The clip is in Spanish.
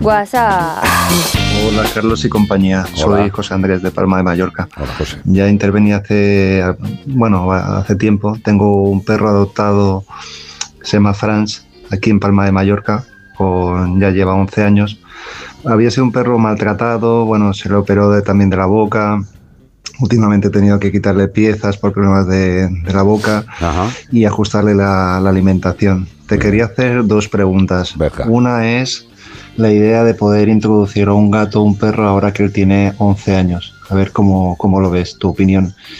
WhatsApp. Hola Carlos y compañía, soy José Andrés de Palma de Mallorca. Hola, José. Ya intervení hace tiempo. Tengo un perro adoptado, se llama Franz, aquí en Palma de Mallorca, ya lleva 11 años. Había sido un perro maltratado, se le operó también de la boca. Últimamente he tenido que quitarle piezas por problemas de la boca. Ajá. Y ajustarle la alimentación. Te quería hacer 2 preguntas. Venga. Una es la idea de poder introducir a un gato o un perro ahora que él tiene 11 años. A ver cómo lo ves, tu opinión.